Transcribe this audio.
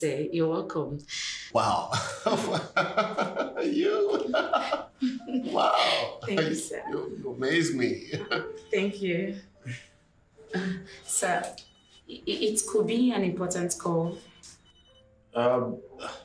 You're welcome. Wow. You. Wow. Thank you, sir. You amaze me. Thank you. Sir, it could be an important call. Um,